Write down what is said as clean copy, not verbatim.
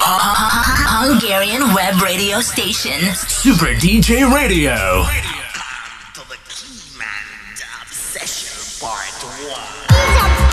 Hungarian web radio station. Super DJ Radio. To the Keyman Dub Session Part 1.